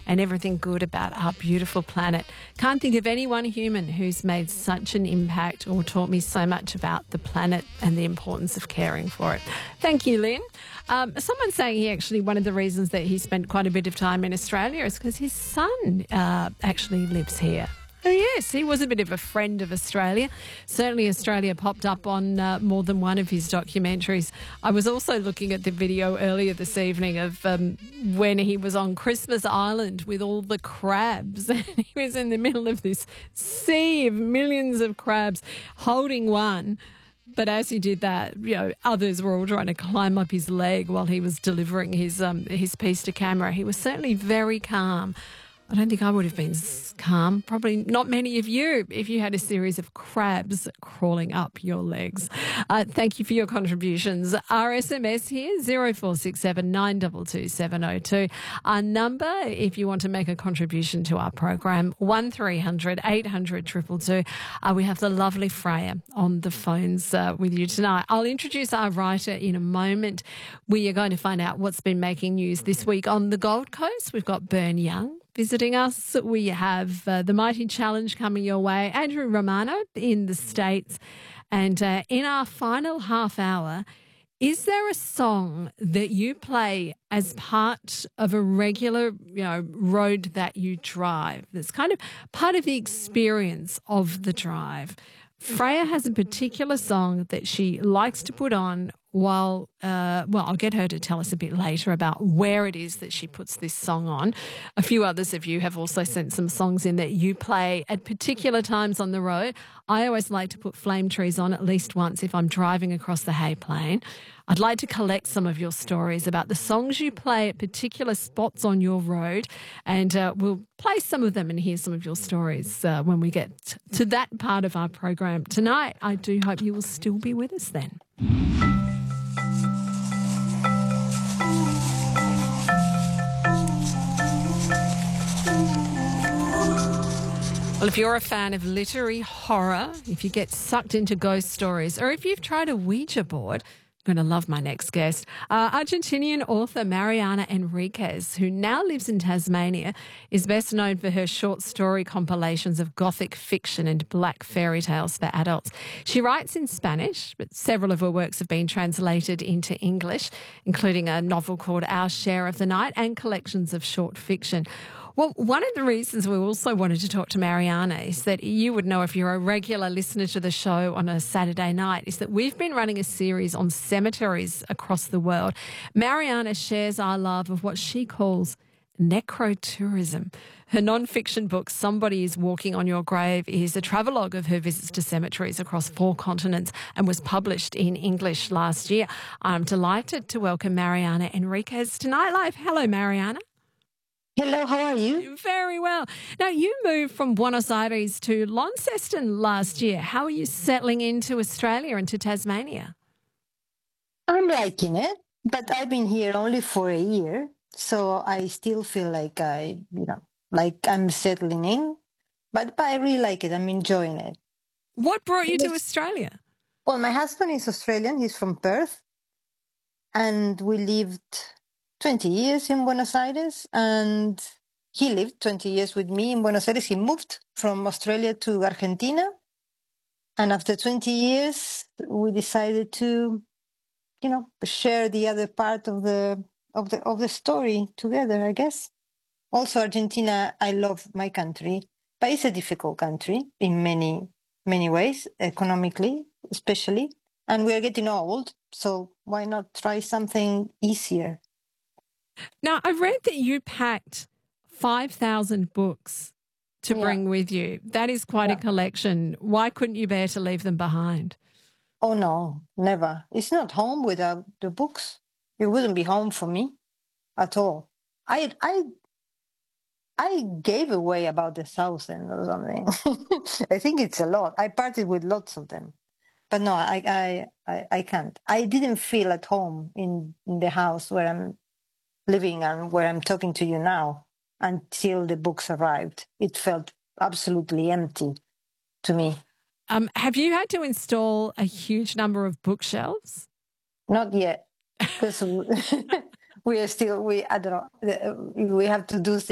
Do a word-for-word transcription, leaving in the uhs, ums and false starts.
and everything good about our beautiful planet. Can't think of anyone human who's made such an impact or taught me so much about the planet and the importance of caring for it. Thank you, Lynn. Um, someone's saying he actually, one of the reasons that he spent quite a bit of time in Australia is because his son uh, actually lives here. Oh, yes, he was a bit of a friend of Australia. Certainly Australia popped up on uh, more than one of his documentaries. I was also looking at the video earlier this evening of um, when he was on Christmas Island with all the crabs. He was in the middle of this sea of millions of crabs holding one. But as he did that, you know, others were all trying to climb up his leg while he was delivering his um, his piece to camera. He was certainly very calm. I don't think I would have been calm. Probably not many of you if you had a series of crabs crawling up your legs. Uh, thank you for your contributions. Our S M S here, zero four six seven nine two two seven zero two. Our number, if you want to make a contribution to our program, one three hundred eight hundred two two two. Uh, we have the lovely Freya on the phones uh, with you tonight. I'll introduce our writer in a moment. We are going to find out what's been making news this week on the Gold Coast. We've got Burn Young visiting us. We have uh, the Mighty Challenge coming your way, Andrew Romano in the States. And uh, in our final half hour, is there a song that you play as part of a regular, you know, road that you drive that's kind of part of the experience of the drive? Freya has a particular song that she likes to put on while, uh, well, I'll get her to tell us a bit later about where it is that she puts this song on. A few others of you have also sent some songs in that you play at particular times on the road. I always like to put Flame Trees on at least once if I'm driving across the Hay Plain. I'd like to collect some of your stories about the songs you play at particular spots on your road, and uh, we'll play some of them and hear some of your stories uh, when we get to that part of our program tonight. I do hope you will still be with us then. Well, if you're a fan of literary horror, if you get sucked into ghost stories, or if you've tried a Ouija board, I'm going to love my next guest. Uh, Argentinian author Mariana Enriquez, who now lives in Tasmania, is best known for her short story compilations of gothic fiction and black fairy tales for adults. She writes in Spanish, but several of her works have been translated into English, including a novel called Our Share of the Night and collections of short fiction. Well, one of the reasons we also wanted to talk to Mariana is that you would know if you're a regular listener to the show on a Saturday night, is that we've been running a series on cemeteries across the world. Mariana shares our love of what she calls necrotourism. Her non-fiction book, Somebody is Walking on Your Grave, is a travelogue of her visits to cemeteries across four continents and was published in English last year. I'm delighted to welcome Mariana Enriquez to Nightlife. Hello, Mariana. Hello, how are you? Very well. Now, you moved from Buenos Aires to Launceston last year. How are you settling into Australia and to Tasmania? I'm liking it, but I've been here only for a year, so I still feel like I, you know, like I'm settling in, but, but I really like it. I'm enjoying it. What brought you to Yes. Australia? Well, my husband is Australian. He's from Perth, and we lived twenty years in Buenos Aires, and he lived twenty years with me in Buenos Aires. He moved from Australia to Argentina, and after twenty years, we decided to, you know, share the other part of the of the of the story together, I guess. Also, Argentina, I love my country, but it's a difficult country in many many ways, economically especially, and we are getting old, so why not try something easier? Now, I read that you packed five thousand books to Yeah. bring with you. That is quite a Yeah. collection. Why couldn't you bear to leave them behind? Oh no, never. It's not home without the books. It wouldn't be home for me at all. I I I gave away about a thousand or something. I think it's a lot. I parted with lots of them. But no, I I I, I can't. I didn't feel at home in, in the house where I'm living and where I'm talking to you now until the books arrived. It felt absolutely empty to me. Um, have you had to install a huge number of bookshelves? Not yet, because we are still, we, I don't know, we have to do